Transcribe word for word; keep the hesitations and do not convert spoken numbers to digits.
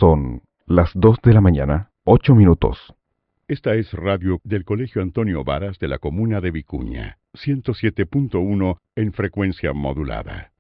Son las dos de la mañana, ocho minutos. Esta es radio del Colegio Antonio Varas de la comuna de Vicuña, ciento siete punto uno en frecuencia modulada.